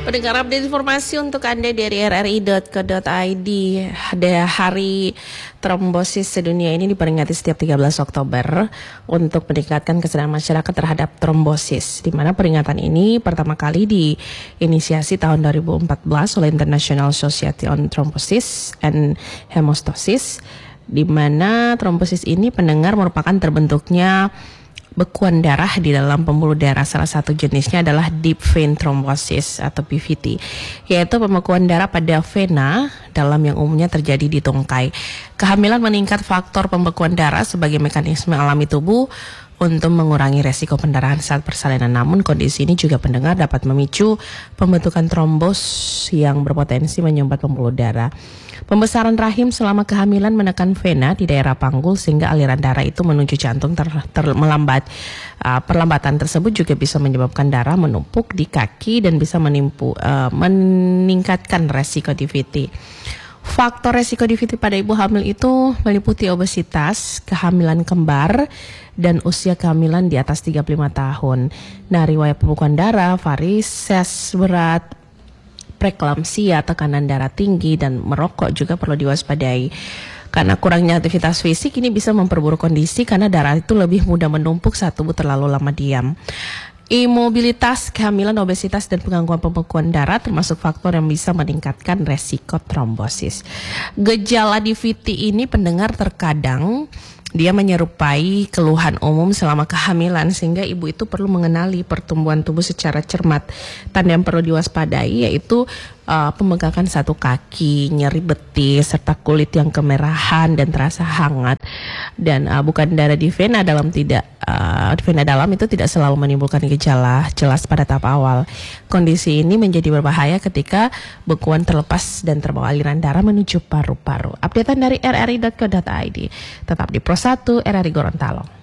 Pendengar, update informasi untuk Anda dari rri.co.id. Ada Hari Trombosis Sedunia ini diperingati setiap 13 Oktober untuk meningkatkan kesadaran masyarakat terhadap trombosis, di mana peringatan ini pertama kali diinisiasi tahun 2014 oleh International Society on Thrombosis and Hemostasis, di mana trombosis ini pendengar merupakan terbentuknya bekuan darah di dalam pembuluh darah. Salah satu jenisnya adalah deep vein thrombosis atau PVT, yaitu pembekuan darah pada vena dalam yang umumnya terjadi di tungkai. Kehamilan meningkat faktor pembekuan darah sebagai mekanisme alami tubuh untuk mengurangi resiko pendarahan saat persalinan. Namun kondisi ini juga pendengar dapat memicu pembentukan trombos yang berpotensi menyumbat pembuluh darah. Pembesaran rahim selama kehamilan menekan vena di daerah panggul sehingga aliran darah itu menuju jantung melambat. Perlambatan tersebut juga bisa menyebabkan darah menumpuk di kaki dan bisa meningkatkan resiko DVT. Faktor resiko DVT pada ibu hamil itu meliputi obesitas, kehamilan kembar, dan usia kehamilan di atas 35 tahun. Nah, riwayat pembekuan darah, varises berat, preeklamsia, tekanan darah tinggi, dan merokok juga perlu diwaspadai. Karena kurangnya aktivitas fisik ini bisa memperburuk kondisi karena darah itu lebih mudah menumpuk saat tubuh terlalu lama diam. Imobilitas, kehamilan, obesitas, dan penggangguan pembekuan darah termasuk faktor yang bisa meningkatkan resiko trombosis. Gejala DVT ini pendengar terkadang dia menyerupai keluhan umum selama kehamilan sehingga ibu itu perlu mengenali pertumbuhan tubuh secara cermat. Tanda yang perlu diwaspadai yaitu pembegakan satu kaki, nyeri betis, serta kulit yang kemerahan dan terasa hangat. Dan bukan darah di vena dalam vena dalam itu tidak selalu menimbulkan gejala jelas pada tahap awal. Kondisi ini menjadi berbahaya ketika bekuan terlepas dan terbawa aliran darah menuju paru-paru. Updatean dari rri.co.id. Tetap di Pro 1 RRI Gorontalo.